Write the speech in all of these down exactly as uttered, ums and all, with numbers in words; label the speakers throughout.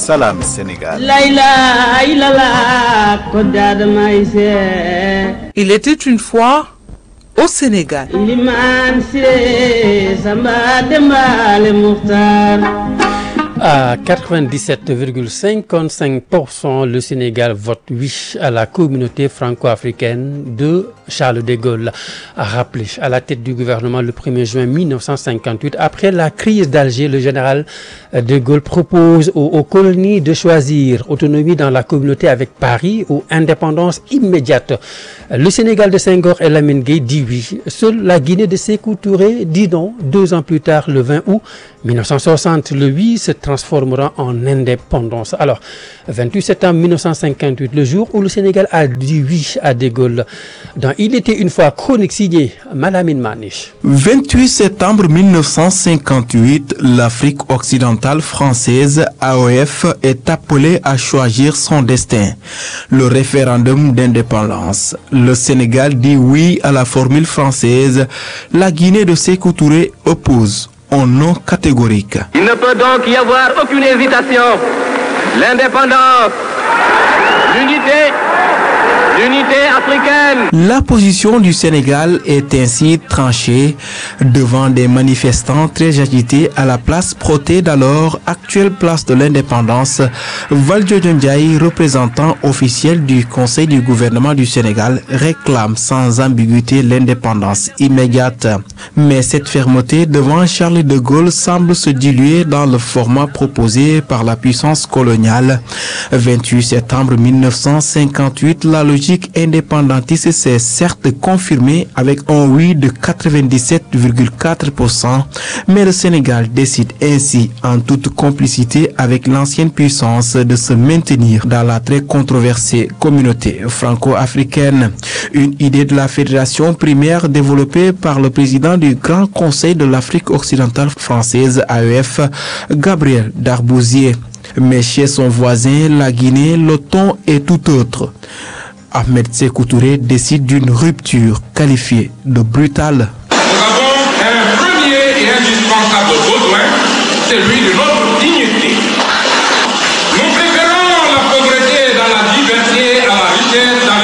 Speaker 1: Salam Sénégal.
Speaker 2: Il était une fois au Sénégal.
Speaker 3: À quatre-vingt-dix-sept virgule cinquante-cinq pour cent, le Sénégal vote oui à la communauté franco-africaine de Charles de Gaulle, a rappelé à la tête du gouvernement le premier juin mille neuf cent cinquante-huit. Après la crise d'Alger, le général de Gaulle propose aux, aux colonies de choisir autonomie dans la communauté avec Paris ou indépendance immédiate. Le Sénégal de Senghor et Lamine Gueye dit oui. Seule la Guinée de Sékou Touré dit non. Deux ans plus tard, le vingt août mille neuf cent soixante, le oui se transformera en indépendance. Alors, vingt-huit septembre mille neuf cent cinquante-huit, le jour où le Sénégal a dit oui à De Gaulle. Dans Il était une fois, chronique signée Malamine Maniche.
Speaker 4: vingt-huit septembre mille neuf cent cinquante-huit, l'Afrique occidentale française, A O F, est appelée à choisir son destin. Le référendum d'indépendance. Le Sénégal dit oui à la formule française. La Guinée de Sékou Touré oppose. En non catégorique.
Speaker 5: Il ne peut donc y avoir aucune hésitation. L'indépendance, l'unité, l'unité africaine.
Speaker 4: La position du Sénégal est ainsi tranchée devant des manifestants très agités à la place Protet d'alors, actuelle place de l'indépendance. Valdiodio Ndiaye, représentant officiel du Conseil du gouvernement du Sénégal, réclame sans ambiguïté l'indépendance immédiate. Mais cette fermeté devant Charles de Gaulle semble se diluer dans le format proposé par la puissance coloniale. vingt-huit septembre mille neuf cent cinquante-huit, la logique indépendantiste s'est certes confirmée avec un oui de quatre-vingt-dix-sept virgule quatre pour cent, mais le Sénégal décide ainsi en toute complicité avec l'ancienne puissance de se maintenir dans la très controversée communauté franco-africaine. Une idée de la fédération primaire développée par le président du Grand Conseil de l'Afrique occidentale française, A E F, Gabriel Darbouzier. Mais chez son voisin, la Guinée, le ton est tout autre. Ahmed Sékou Touré décide d'une rupture qualifiée de brutale.
Speaker 6: Nous avons un premier et indispensable besoin, celui de notre dignité. Nous préférons la pauvreté dans la liberté à la richesse dans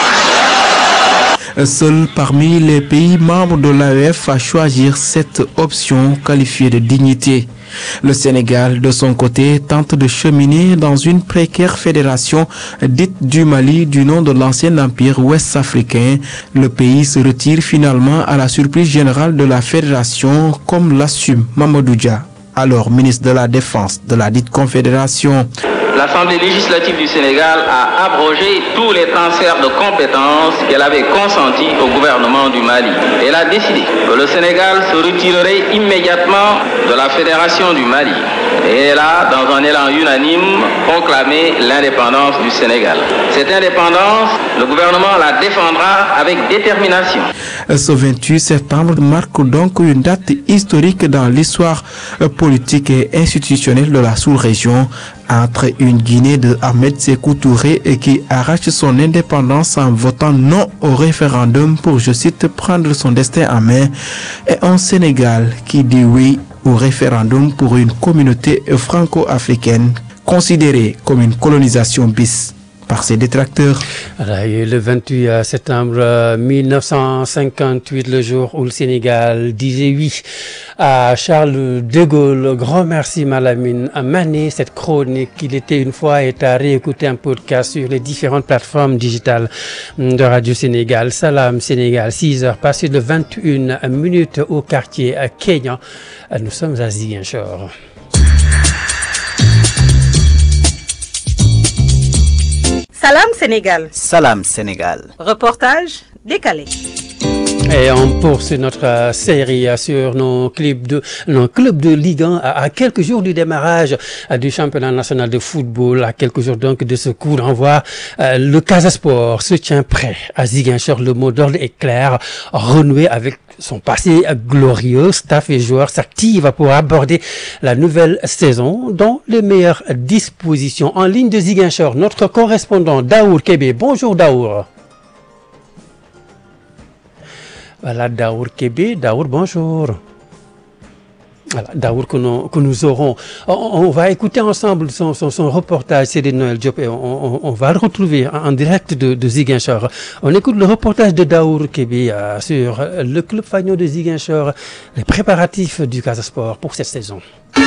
Speaker 6: l'esclavage.
Speaker 4: Seul parmi les pays membres de l'A E F à choisir cette option qualifiée de dignité. Le Sénégal, de son côté, tente de cheminer dans une précaire fédération dite du Mali du nom de l'ancien empire ouest-africain. Le pays se retire finalement à la surprise générale de la fédération, comme l'assume Mamadou Dia, alors ministre de la Défense de la dite confédération.
Speaker 5: L'Assemblée législative du Sénégal a abrogé tous les transferts de compétences qu'elle avait consentis au gouvernement du Mali. Elle a décidé que le Sénégal se retirerait immédiatement de la Fédération du Mali. Et elle a, dans un élan unanime, proclamé l'indépendance du Sénégal. Cette indépendance, le gouvernement la défendra avec détermination.
Speaker 4: Ce vingt-huit septembre marque donc une date historique dans l'histoire politique et institutionnelle de la sous-région, entre une Guinée de Ahmed Sékou Touré et qui arrache son indépendance en votant non au référendum pour, je cite, prendre son destin en main, et un Sénégal qui dit oui au référendum pour une communauté franco-africaine considérée comme une colonisation bis par ses détracteurs.
Speaker 3: Le vingt-huit septembre mille neuf cent cinquante-huit, le jour où le Sénégal disait oui à Charles de Gaulle. Grand merci Malamine Mané. Cette chronique, il était une fois, est à réécouter un podcast sur les différentes plateformes digitales de Radio Sénégal. Salam Sénégal, six heures passées de vingt et une minutes au quartier Kenya. Nous sommes à Ziguinchor.
Speaker 7: Salam Sénégal.
Speaker 1: Salam Sénégal.
Speaker 7: Reportage décalé.
Speaker 3: Et on poursuit notre série sur nos clubs de, nos clubs de Ligue un à, à quelques jours du démarrage du championnat national de football, à quelques jours donc de ce coup d'envoi. Euh, le Casa Sport se tient prêt à Ziguinchor. Le mot d'ordre est clair, renouer avec son passé glorieux. Staff et joueurs s'activent pour aborder la nouvelle saison dans les meilleures dispositions. En ligne de Ziguinchor, notre correspondant Daour Kébé. Bonjour Daour. Voilà Daour Kébé. Daour, bonjour. Voilà, Daour que nous, que nous aurons. On, on va écouter ensemble son, son, son reportage, Céline Noël Diop, et on, on, on va le retrouver en, en direct de, de Ziguinchor. On écoute le reportage de Daour Kébé euh, sur le club Fagnon de Ziguinchor, les préparatifs du Casa Sport pour cette saison.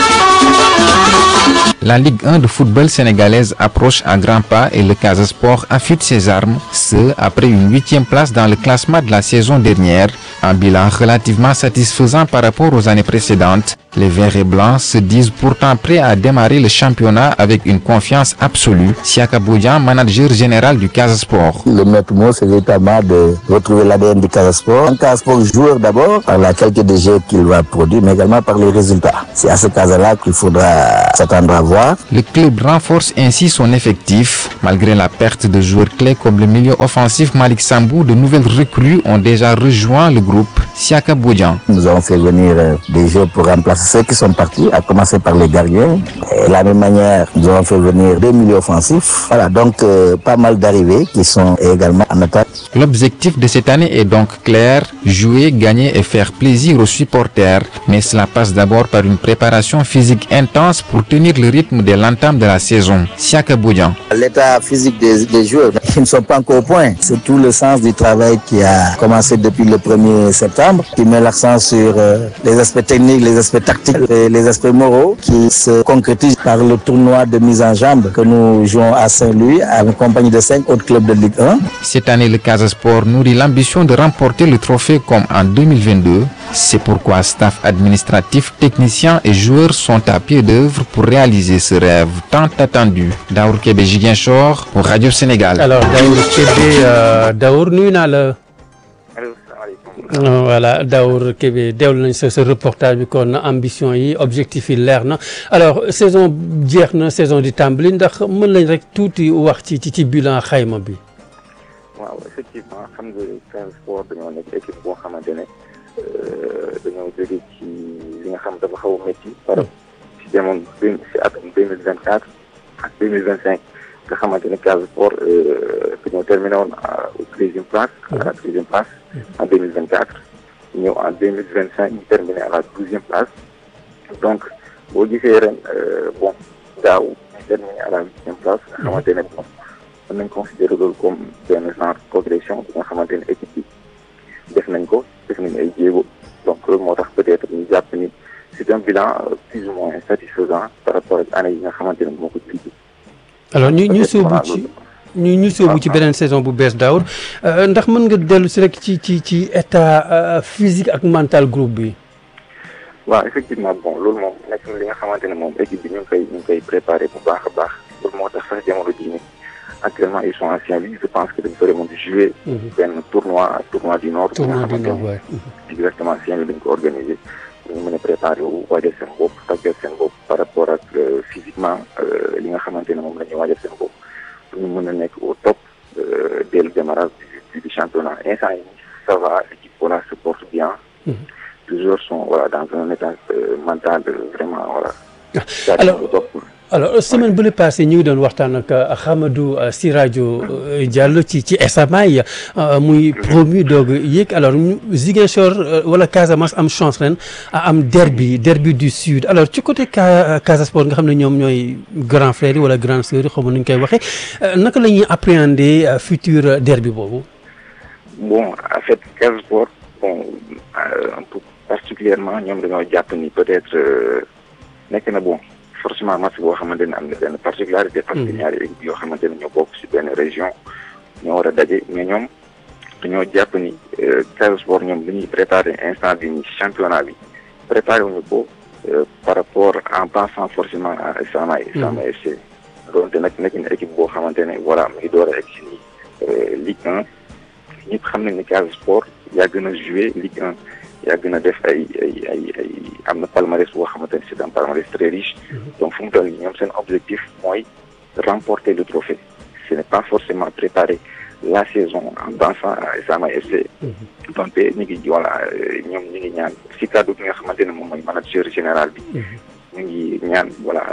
Speaker 8: La Ligue un de football sénégalaise approche à grands pas et le Casa Sport affûte ses armes, ce après une huitième place dans le classement de la saison dernière, un bilan relativement satisfaisant par rapport aux années précédentes. Les Verts et Blancs se disent pourtant prêts à démarrer le championnat avec une confiance absolue. Siaka Boudian, manager général du Casa Sport.
Speaker 9: Le maître mot, c'est véritablement de retrouver l'A D N du Casa Sport. Un Casa Sport joueur d'abord par la qualité de jeu qu'il va produire, mais également par les résultats. C'est à ce Casa-là qu'il faudra s'attendre à voir.
Speaker 8: Le club renforce ainsi son effectif. Malgré la perte de joueurs clés comme le milieu offensif Malik Sambou, de nouvelles recrues ont déjà rejoint le groupe. Siaka Boudian.
Speaker 9: Nous avons fait venir des joueurs pour remplacer ceux qui sont partis, à commencer par les gardiens. Et de la même manière, nous avons fait venir deux milieux offensifs. Voilà, donc euh, pas mal d'arrivées qui sont également en attaque.
Speaker 8: L'objectif de cette année est donc clair, jouer, gagner et faire plaisir aux supporters. Mais cela passe d'abord par une préparation physique intense pour tenir le rythme de l'entame de la saison. Siaka Boudian.
Speaker 9: L'état physique des, des joueurs qui ne sont pas encore au point, c'est tout le sens du travail qui a commencé depuis le premier septembre, qui met l'accent sur euh, les aspects techniques, les aspects tactiques et les aspects moraux qui se concrétisent par le tournoi de mise en jambe que nous jouons à Saint-Louis en compagnie de cinq autres clubs de Ligue un.
Speaker 8: Cette année, le Casa Sport nourrit l'ambition de remporter le trophée comme en deux mille vingt-deux. C'est pourquoi staff administratif, techniciens et joueurs sont à pied d'œuvre pour réaliser ce rêve tant attendu. Daour Kébé Ziguinchor pour Radio Sénégal.
Speaker 3: Alors Daour Kébé, euh, Daour nuyu naa la. Voilà Daour Kébé teewlu nañ sa sa reportage bi kon ambition yi objectif yi leer na alors saison jeex na saison di tàmbali ndax mën lañ rek tuuti wax ci ci ci bilan xayma bi.
Speaker 10: waaw effectivement xam nga Casa Sport dañoo nekk équipe boo xamante ne dañoo jóge ci li nga xam dafa xaw a métti par ci jamono si atum deux mille vingt quatre ak deux mille vingt cinq nga xamante ne Casa Sport dañoo terminé woon au treizième place à la treizième place en deux mille vingt quatre ñëw en deux mille vingt cinq ñu terminé à la douzième place donc boo gisee ren bon daaw ñu terminé à la huitième place nga xamante ne bon mën nañ considérer loolu comme benn genre progression bi nga xamante ne équipe bi def nañ ko def nañ ay jéego donc loolu moo tax peut-être ñu jàpp ni c'est un bilan plus ou moins satisfaisant par rapport ak année yi nga xamante ne moo ko jiitu.
Speaker 3: alors ñu ñu sóobu ci ñu ñu sóobu ci beneen saison bu bees Daour ndax mën nga dellu si rek ci ci ci état physique ak mental groupe bi.
Speaker 10: waaw effectivement bon loolu moom nekk na li nga xamante ne moom équipe bi ñu ngi koy ñu ngi koy préparé bu baax a baax loolu moo tax sax jamono jii nii actuellement ils sont en Saint-Louis je pense que dañu fa demoon di jouer benn tournoi tournoi du Nord.
Speaker 3: tournoi du Nord waay.
Speaker 10: exactement Saint-Louis dañu ko organisé ñu mën a préparé wu waajal seen bopp tàggat seen bopp par rapport ak physiquement li nga xamante ne moom la ñuy waajal seen bopp pour ñu mën a nekk au top dès le démarrage du du championnat instant yi ça va l'équipe voilà se porte bien. toujours sont voilà dans un état mental vraiment voilà.
Speaker 3: alors alors semaine bu la passé ñu ngi doon waxtaan ak Hamadou Siradio Diallo ci ci S A M A muy promu doog yéeg alors Ziguinchor wala Casamance am chance ren am derby derby du sud alors ci côté Casa Sport nga xam ne ñoom ñooy grand frère yi wala grande sœur yi xaw ma nu ñu koy waxee naka la ñuy appréhender futur derby boobu.
Speaker 10: bon en fait Casa Sport bon un peu particulièrement ñoom dañoo jàpp ni peut-être nekk na bon. forcément match boo xamante ne am na benn particularité parce que ñaari équipe yoo xamante ne ñoo bokk ci benn région ñoo war a daje mais ñoom dañoo jàpp ni Casa Sport ñoom li ñuy préparé instant bi ni championnat bi préparé wuñu ko par rapport en pensant forcément à S A M A S A M A F C doonte nag nekk na équipe boo xamante ne voilà mu ngi door a egg ci Ligue un ñëpp xam nañ ni Casa Sport yàgg na jouer Ligue un yàgg na def ay ay ay ay am na palmarès boo xamante ne c'est un palmarès très riche donc fu mu toll nii ñoom seen objectif mooy remporter le trophée ce n'est pas forcément préparer la saison en pensant à S A M A F C donc ñu ngi voilà ñoom ñu ngi ñaan si kaddu gi nga xamante ne moom mooy manager général bi ñu ngi ñaan voilà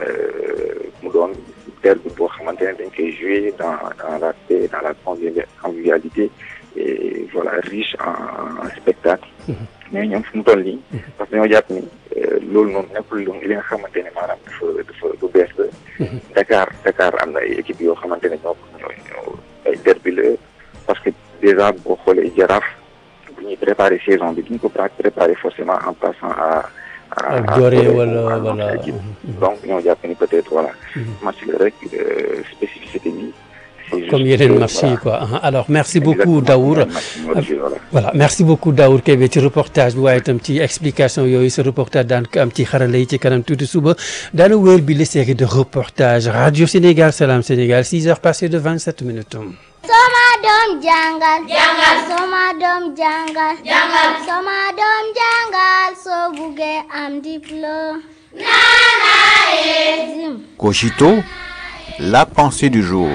Speaker 10: mu doon derby boo xamante ne dañ koy jouer dans dans la paix dans la convivialité et voilà riche en en spectacle mais ñoom fu mu toll nii parce que ñoo jàpp ni loolu loolu noonu nekkul li nga xamante ne maanaam dafa dafa lu bees la. Dakar Dakar am na ay équipe yoo xamante ne ñoo ñoo ñoo ay derby la parce que déjà boo xoolee Jaraaf bu ñuy préparer saison bi duñ ko préparer forcément en passant à.
Speaker 3: à Gorée wala wala
Speaker 10: donc ñoo jàpp ni peut-être voilà. match la rek spécificité bi.
Speaker 3: comme yeneen match yi quoi alors merci beaucoup Daour voilà merci beaucoup Daour Kébé ci reportage bi waaye itam ci explication yooyu sa reportage daan ko am ci xarala yi ci kanam tuuti suba daana wër bi la série de reportage Radio Sénégal Salam Sénégal six heures passées de vingt-sept minutes.
Speaker 11: Soma doom jàngal jàngal Soma doom jàngal jàngal Soma doom jàngal soo buggee am diplôme nana ezim.
Speaker 1: Cogito, la pensée du jour.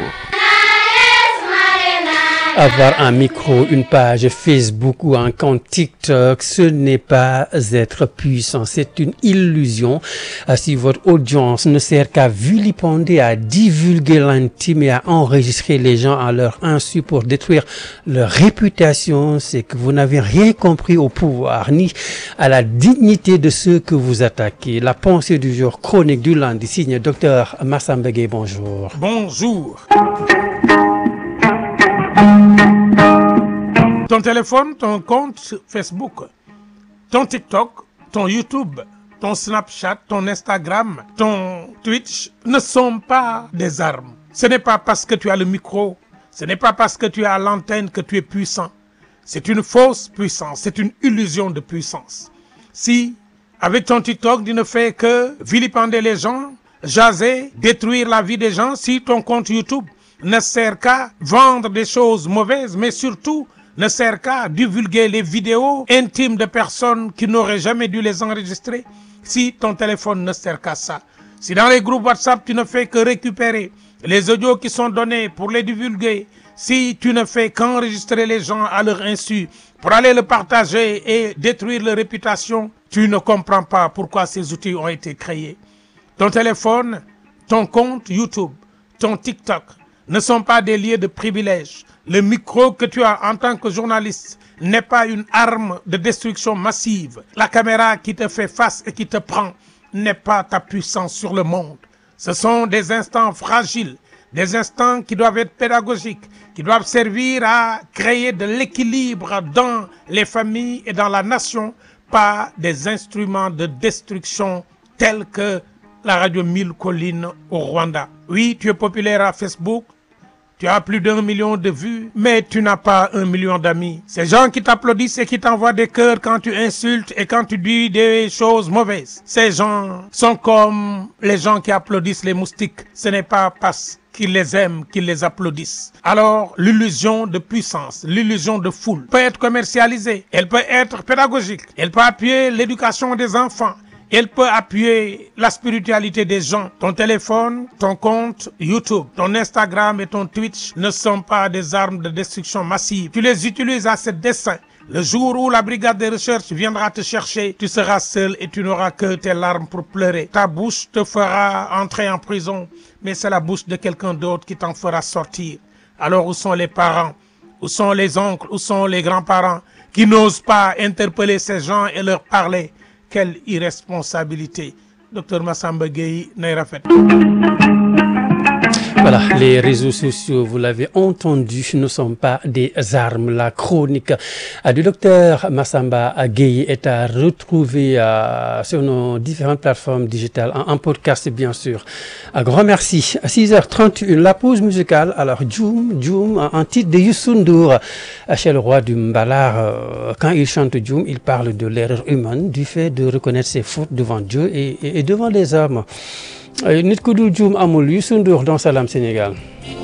Speaker 3: Avoir un micro, une page Facebook ou un compte TikTok, ce n'est pas être puissant, c'est une illusion. Si votre audience ne sert qu'à vilipender, à divulguer l'intime et à enregistrer les gens à leur insu pour détruire leur réputation, c'est que vous n'avez rien compris au pouvoir ni à la dignité de ceux que vous attaquez. La pensée du jour, chronique du lundi, signe docteur Massamba Gueye, bonjour.
Speaker 12: Bonjour. Ton téléphone, ton compte Facebook, ton TikTok, ton YouTube, ton Snapchat, ton Instagram, ton Twitch ne sont pas des armes. Ce n'est pas parce que tu as le micro, ce n'est pas parce que tu as l'antenne que tu es puissant. C'est une fausse puissance, c'est une illusion de puissance. Si, avec ton TikTok, tu ne fais que vilipender les gens, jaser, détruire la vie des gens, si ton compte YouTube ne sert qu'à vendre des choses mauvaises, mais surtout ne sert qu'à divulguer les vidéos intimes de personnes qui n'auraient jamais dû les enregistrer, si ton téléphone ne sert qu'à ça. Si dans les groupes WhatsApp, tu ne fais que récupérer les audios qui sont donnés pour les divulguer, si tu ne fais qu'enregistrer les gens à leur insu pour aller le partager et détruire leur réputation, tu ne comprends pas pourquoi ces outils ont été créés. Ton téléphone, ton compte YouTube, ton TikTok ne sont pas des lieux de privilège. Le micro que tu as en tant que journaliste n'est pas une arme de destruction massive. La caméra qui te fait face et qui te prend n'est pas ta puissance sur le monde. Ce sont des instants fragiles, des instants qui doivent être pédagogiques, qui doivent servir à créer de l'équilibre dans les familles et dans la nation, pas des instruments de destruction tels que la radio Mille Collines au Rwanda. Oui, tu es populaire à Facebook, tu as plus d'un million de vues, mais tu n'as pas un million d'amis. Ces gens qui t'applaudissent et qui t'envoient des cœurs quand tu insultes et quand tu dis des choses mauvaises. Ces gens sont comme les gens qui applaudissent les moustiques. Ce n'est pas parce qu'ils les aiment qu'ils les applaudissent. Alors, l'illusion de puissance, l'illusion de foule peut être commercialisée. Elle peut être pédagogique. Elle peut appuyer l'éducation des enfants. Elle peut appuyer la spiritualité des gens. Ton téléphone, ton compte YouTube, ton Instagram et ton Twitch ne sont pas des armes de destruction massive. Tu les utilises à cet dessein. Le jour où la brigade de recherche viendra te chercher, tu seras seul et tu n'auras que tes larmes pour pleurer. Ta bouche te fera entrer en prison, mais c'est la bouche de quelqu'un d'autre qui t'en fera sortir. Alors où sont les parents? Où sont les oncles? Où sont les grands-parents qui n'osent pas interpeller ces gens et leur parler? Quelle irresponsabilité. Docteur Massamba Gueye nay rafet.
Speaker 3: Voilà, les réseaux sociaux, vous l'avez entendu, ne sont pas des armes. La chronique du docteur Massamba Gueye est à retrouver euh, sur nos différentes plateformes digitales, en, en podcast bien sûr. Un grand merci. À six heures trente et une, la pause musicale. Alors, Djoum, Djoum, un titre de Youssou N'Dour, chez le roi du Mbalar. Euh, quand il chante Djoum, il parle de l'erreur humaine, du fait de reconnaître ses fautes devant Dieu et, et, et devant les hommes. Nit ku dul juum amul Youssou N'Dour dans Salam Sénégal.